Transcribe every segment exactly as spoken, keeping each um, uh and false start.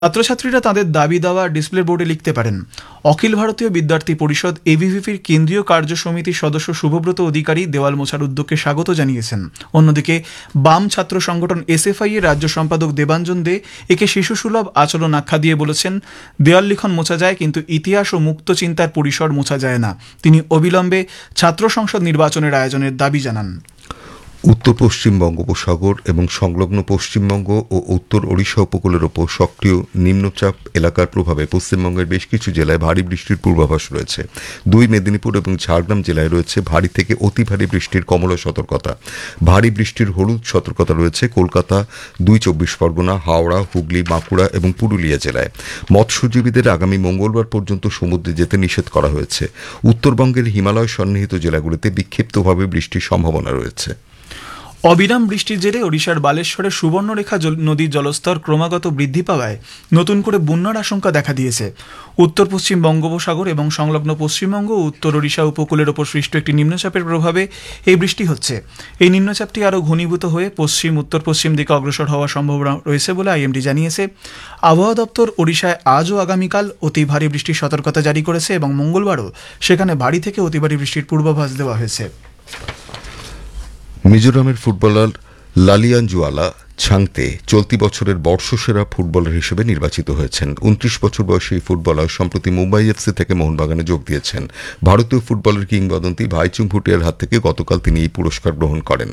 ছাত্রছাত্রীরা তাদের দাবি দাওয়া ডিসপ্লে বোর্ডে লিখতে পারেন। অখিল ভারতীয় বিদ্যার্থী পরিষদ এবিভিপির কেন্দ্রীয় কার্য সমিতির সদস্য শুভব্রত অধিকারী দেওয়াল মোছার উদ্যোগকে স্বাগত জানিয়েছেন। অন্যদিকে বাম ছাত্র সংগঠন এসএফআই এর রাজ্য সম্পাদক দেবাঞ্জন দে একে শিশুসুলভ আচরণ আখ্যা দিয়ে বলেছেন, দেওয়াল লিখন মোছা যায় কিন্তু ইতিহাস ও মুক্ত চিন্তার পরিসর মোছা যায় না। তিনি অবিলম্বে ছাত্র সংসদ নির্বাচনের আয়োজনের দাবি জানান। উত্তর পশ্চিম বঙ্গোপসাগর এবং সংলগ্ন পশ্চিমবঙ্গ ও উত্তর ওড়িশা উপকূলের ওপর সক্রিয় নিম্নচাপ এলাকার প্রভাবে পশ্চিমবঙ্গের বেশ কিছু জেলায় ভারী বৃষ্টির পূর্বাভাস রয়েছে। দুই মেদিনীপুর এবং ঝাড়গ্রাম জেলায় রয়েছে ভারী থেকে অতি ভারী বৃষ্টির কমলা সতর্কতা। ভারী বৃষ্টির হলুদ সতর্কতা রয়েছে কলকাতা, দুই চব্বিশ পরগনা, হাওড়া, হুগলি, বাঁকুড়া এবং পুরুলিয়া জেলায়। মৎস্যজীবীদের আগামী মঙ্গলবার পর্যন্ত সমুদ্রে যেতে নিষেধ করা হয়েছে। উত্তরবঙ্গের হিমালয় সন্নিহিত জেলাগুলিতে বিক্ষিপ্তভাবে বৃষ্টির সম্ভাবনা রয়েছে। অবিরাম বৃষ্টির জেরে ওড়িশার বালেশ্বরের সুবর্ণরেখা নদীর জলস্তর ক্রমাগত বৃদ্ধি পাওয়ায় নতুন করে বন্যার আশঙ্কা দেখা দিয়েছে। উত্তর পশ্চিম বঙ্গোপসাগর এবং সংলগ্ন পশ্চিমবঙ্গ ও উত্তর ওড়িশা উপকূলের ওপর সৃষ্ট একটি নিম্নচাপের প্রভাবে এই বৃষ্টি হচ্ছে। এই নিম্নচাপটি আরও ঘনীভূত হয়ে পশ্চিম উত্তর পশ্চিম দিকে অগ্রসর হওয়ার সম্ভাবনা রয়েছে বলে আইএমডি জানিয়েছে। আবহাওয়া দপ্তর ওড়িশায় আজ ও আগামীকাল অতি ভারী বৃষ্টির সতর্কতা জারি করেছে এবং মঙ্গলবারও সেখানে ভারী থেকে অতি ভারী বৃষ্টির পূর্বাভাস দেওয়া হয়েছে। মিজোরামের ফুটবলার লালিয়ানজুয়ালা ছাংতে চলতি বছরের বর্ষসেরা ফুটবলার হিসেবে নির্বাচিত হয়েছেন। উনত্রিশ বছর বয়সী এই ফুটবলার সম্প্রতি মুম্বাই এফসি থেকে মোহনবাগানে যোগ দিয়েছেন। ভারতীয় ফুটবলের কিংবদন্তি ভাইচুং ভুটিয়ার হাত থেকে গতকাল তিনি এই পুরস্কার গ্রহণ করেন।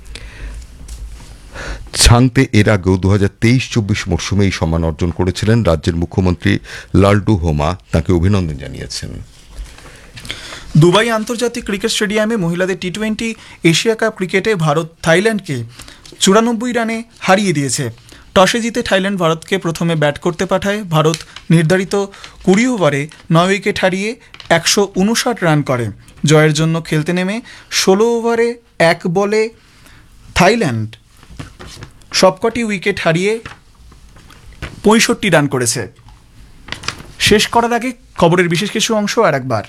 ছাংতে এর আগেও দু হাজার তেইশ চব্বিশ মরশুমে এই সম্মান অর্জন করেছিলেন। রাজ্যের মুখ্যমন্ত্রী লালডু হোমা তাঁকে অভিনন্দন জানিয়েছেন। দুবাই আন্তর্জাতিক ক্রিকেট স্টেডিয়ামে মহিলাদের টি টোয়েন্টি এশিয়া কাপ ক্রিকেটে ভারত থাইল্যান্ডকে চুরানব্বই রানে হারিয়ে দিয়েছে। টসে জিতে থাইল্যান্ড ভারতকে প্রথমে ব্যাট করতে পাঠায়। ভারত নির্ধারিত কুড়ি ওভারে নয় উইকেট হারিয়ে একশো উনষাট রান করে। জয়ের জন্য খেলতে নেমে ষোলো ওভারে এক বলে থাইল্যান্ড সবকটি উইকেট হারিয়ে পঁয়ষট্টি রান করেছে। শেষ করার আগে খবরের বিশেষ কিছু অংশ আর একবার।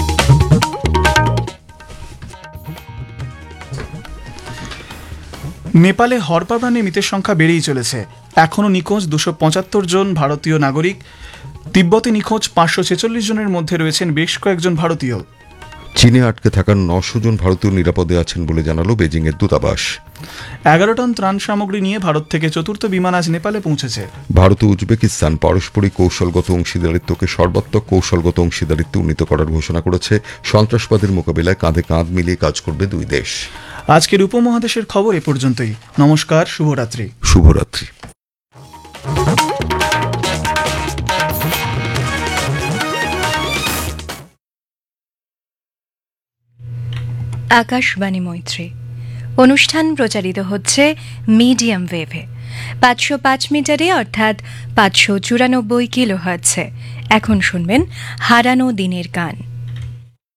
নেপালে হরপাবানে মৃতের সংখ্যা বেড়েই চলেছে। এখনও নিখোঁজ দুশো পঁচাত্তর জন ভারতীয় নাগরিক। তিব্বতে নিখোঁজ পাঁচশো ছেচল্লিশ জনের মধ্যে রয়েছেন বেশ কয়েকজন ভারতীয়। চীনে আটকে থাকার নশো জন ভারতীয় নিরাপদে আছেন বলে জানালো বেজিং এর দূতাবাস। এগারো টন ত্রাণ সামগ্রী নিয়ে ভারত থেকে চতুর্থ বিমান আজ নেপালে পৌঁছেছে। ভারত ও উজবেকিস্তান পারস্পরিক কৌশলগত অংশীদারিত্বকে সর্বাত্মক কৌশলগত অংশীদারিত্বে উন্নীত করার ঘোষণা করেছে। সন্ত্রাসবাদের মোকাবিলায় কাঁধে কাঁধ মিলিয়ে কাজ করবে দুই দেশ। আজকের উপমহাদেশের খবর এ পর্যন্তই। নমস্কার, শুভরাত্রি। শুভরাত্রি। আকাশবাণী মৈত্রী অনুষ্ঠান প্রচারিত হচ্ছে মিডিয়াম ওয়েভে পাঁচশো পাঁচ মিটারে অর্থাৎ পাঁচশো চুরানব্বই কিলো হার্টজে। এখন শুনবেন হারানো দিনের গান।